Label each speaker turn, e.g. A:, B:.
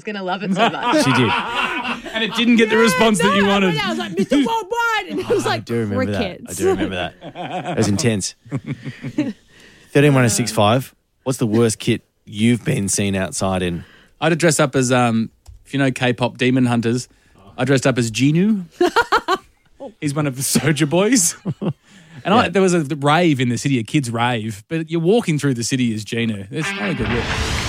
A: going to love it so much.
B: She did. And it didn't get the response that you wanted.
A: I was like, Mr. Worldwide. And it was like,
C: I do remember
A: we're
C: that.
A: kids.
C: I do remember that. It was intense. 13-165. What's the worst kit you've been seen outside in?
B: I had to dress up as, if you know K-pop Demon Hunters, I dressed up as Genu. He's one of the Soulja Boys. And there was a rave in the city, a kids' rave, but you're walking through the city as Genu. It's not a good look.